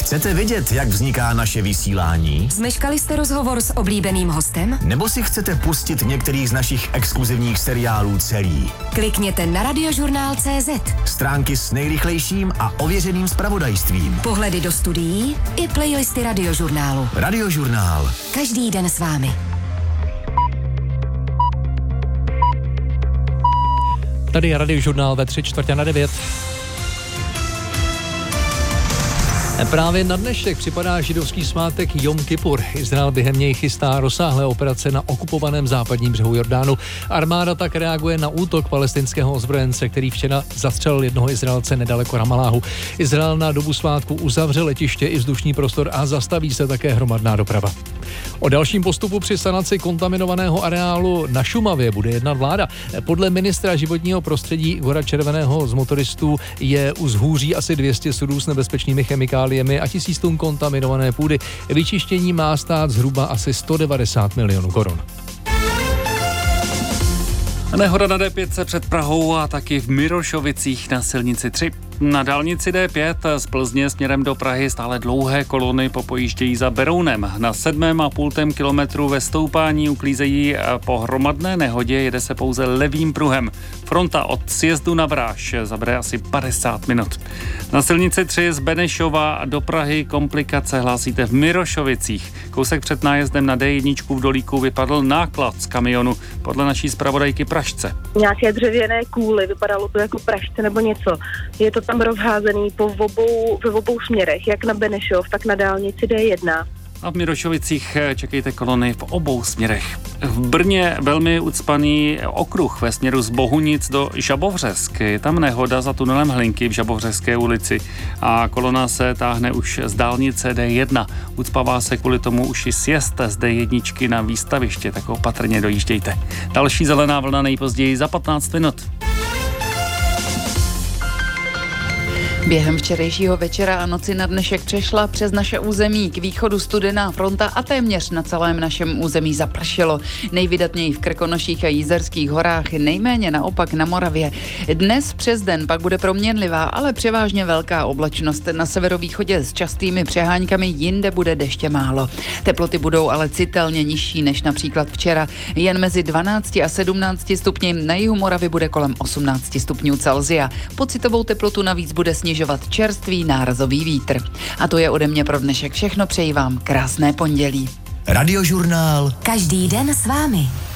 Chcete vědět, jak vzniká naše vysílání? Zmeškali jste rozhovor s oblíbeným hostem? Nebo si chcete pustit některý z našich exkluzivních seriálů celý? Klikněte na Radiožurnál.cz. Stránky s nejrychlejším a ověřeným zpravodajstvím. Pohledy do studií i playlisty Radiožurnálu. Radiožurnál. Každý den s vámi. Tady je Radiožurnál ve 8:45. Právě na dnešek připadá židovský svátek Jom Kipur. Izrael během něj chystá rozsáhlé operace na okupovaném západním břehu Jordánu. Armáda tak reaguje na útok palestinského ozbrojence, který včera zastřelil jednoho Izraelce nedaleko Ramaláhu. Izrael na dobu svátku uzavře letiště i vzdušný prostor a zastaví se také hromadná doprava. O dalším postupu při sanaci kontaminovaného areálu na Šumavě bude jednat vláda. Podle ministra životního prostředí Igora Červeného z motoristů je u Zhůří asi 200 sudů s nebezpečnými chemikáliemi a 1000 tun kontaminované půdy. Vyčištění má stát zhruba asi 190 milionů korun. Nehoda na D5 před Prahou a taky v Mirošovicích na silnici 3. Na dálnici D5 z Plzně směrem do Prahy stále dlouhé kolony popojíždějí za Berounem. Na 7,5 kilometru ve stoupání uklízejí po hromadné nehodě, jede se pouze levým pruhem. Fronta od sjezdu na Vráž zabere asi 50 minut. Na silnici 3 z Benešova do Prahy komplikace hlásíte v Mirošovicích. Kousek před nájezdem na D1 v Dolíku vypadl náklad z kamionu, podle naší zpravodajky Pražce. Nějaké dřevěné kůly, vypadalo to jako prašce nebo něco. Je to tam rozházený ve obou směrech, jak na Benešov, tak na dálnici D1. A v Mirošovicích čekejte kolony v obou směrech. V Brně velmi ucpaný okruh ve směru z Bohunic do Žabovřesk. Je tam nehoda za tunelem Hlinky v Žabovřeské ulici a kolona se táhne už z dálnice D1. Ucpává se kvůli tomu už i sjezd z D1 na výstaviště, tak opatrně dojíždějte. Další zelená vlna nejpozději za 15 minut. Během včerejšího večera a noci na dnešek přešla přes naše území k východu studená fronta a téměř na celém našem území zapršelo. Nejvydatněji v Krkonoších a Jízerských horách, nejméně naopak na Moravě. Dnes přes den pak bude proměnlivá, ale převážně velká oblačnost. Na severovýchodě s častými přeháňkami, jinde bude deště málo. Teploty budou ale citelně nižší než například včera. Jen mezi 12 a 17 stupni, na jihu Moravy bude kolem 18 stupňů Celsia. Pocitovou teplotu navíc bude snižovat čerstvý nárazový vítr. A to je ode mě pro dnešek všechno, přeji vám krásné pondělí. Radiožurnál. Každý den s vámi.